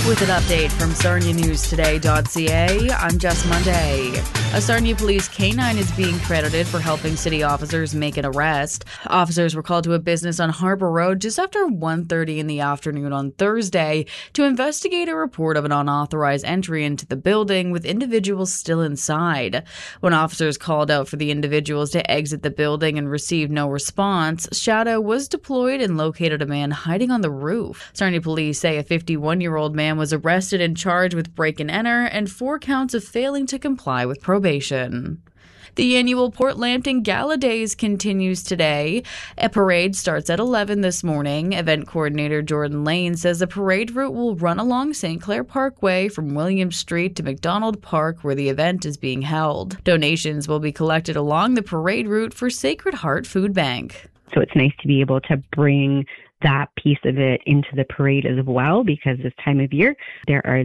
With an update from SarniaNewsToday.ca, I'm Jess Monday. A Sarnia Police canine is being credited for helping city officers make an arrest. Officers were called to a business on Harbor Road just after 1:30 in the afternoon on Thursday to investigate a report of an unauthorized entry into the building with individuals still inside. When officers called out for the individuals to exit the building and received no response, Shadow was deployed and located a man hiding on the roof. Sarnia Police say a 51-year-old man was arrested and charged with break and enter and 4 counts of failing to comply with probation. The annual Port Lambton Gala Days continues today. A parade starts at 11 this morning. Event coordinator Jordan Lane says the parade route will run along St. Clair Parkway from William Street to McDonald Park, where the event is being held. Donations will be collected along the parade route for Sacred Heart Food Bank. So it's nice to be able to bring that piece of it into the parade as well, because this time of year there are